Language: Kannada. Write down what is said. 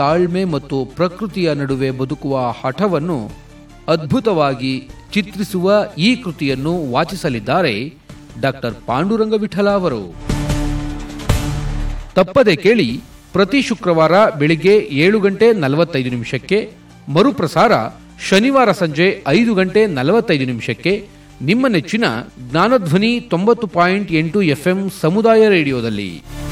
ತಾಳ್ಮೆ ಮತ್ತು ಪ್ರಕೃತಿಯ ನಡುವೆ ಬದುಕುವ ಹಠವನ್ನು ಅದ್ಭುತವಾಗಿ ಚಿತ್ರಿಸುವ ಈ ಕೃತಿಯನ್ನು ವಾಚಿಸಲಿದ್ದಾರೆ ಡಾಕ್ಟರ್ ಪಾಂಡುರಂಗ ವಿಠಲ ಅವರು. ತಪ್ಪದೆ ಕೇಳಿ, ಪ್ರತಿ ಶುಕ್ರವಾರ ಬೆಳಿಗ್ಗೆ 7:45 ಮರುಪ್ರಸಾರ ಶನಿವಾರ ಸಂಜೆ 5:45 ನಿಮ್ಮ ನೆಚ್ಚಿನ ಜ್ಞಾನಧ್ವನಿ 90.8 FM ಸಮುದಾಯ ರೇಡಿಯೋದಲ್ಲಿ.